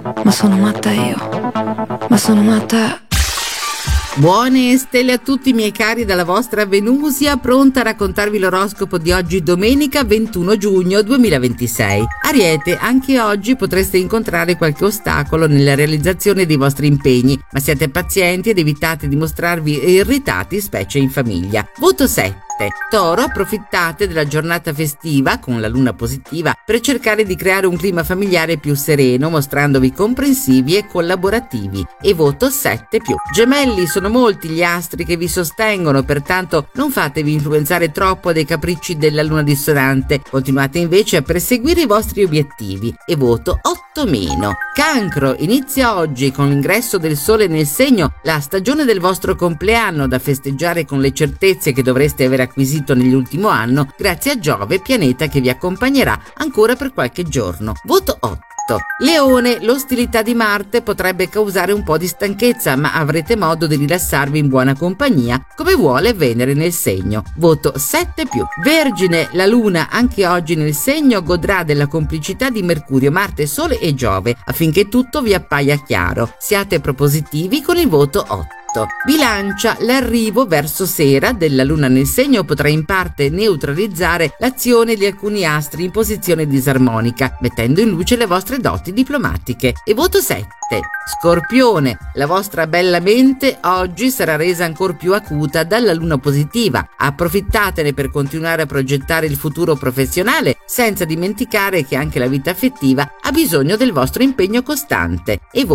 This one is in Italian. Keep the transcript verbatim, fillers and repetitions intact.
Ma sono matta io. Ma sono matta. Buone stelle a tutti i miei cari dalla vostra Venusia, pronta a raccontarvi l'oroscopo di oggi domenica ventuno giugno duemilaventisei. Ariete, anche oggi potreste incontrare qualche ostacolo nella realizzazione dei vostri impegni, ma siate pazienti ed evitate di mostrarvi irritati, specie in famiglia. Voto sette. Toro, approfittate della giornata festiva con la luna positiva per cercare di creare un clima familiare più sereno, mostrandovi comprensivi e collaborativi. E voto sette più. Gemelli, sono molti gli astri che vi sostengono, pertanto non fatevi influenzare troppo dai capricci della luna dissonante, continuate invece a perseguire i vostri obiettivi. E voto otto meno. Cancro, inizia oggi con l'ingresso del sole nel segno la stagione del vostro compleanno, da festeggiare con le certezze che dovreste aver acquisito nell'ultimo anno grazie a Giove, pianeta che vi accompagnerà ancora per qualche giorno. Voto otto. Leone, l'ostilità di Marte potrebbe causare un po' di stanchezza, ma avrete modo di rilassarvi in buona compagnia, come vuole Venere nel segno. Voto sette più. Vergine, la luna anche oggi nel segno godrà della complicità di Mercurio, Marte, Sole e Giove, affinché tutto vi appaia chiaro. Siate propositivi con il voto otto. Bilancia, l'arrivo verso sera della luna nel segno potrà in parte neutralizzare l'azione di alcuni astri in posizione disarmonica, mettendo in luce le vostre doti diplomatiche. E voto sette. Scorpione, la vostra bella mente oggi sarà resa ancor più acuta dalla luna positiva. Approfittatene per continuare a progettare il futuro professionale, senza dimenticare che anche la vita affettiva ha bisogno del vostro impegno costante. E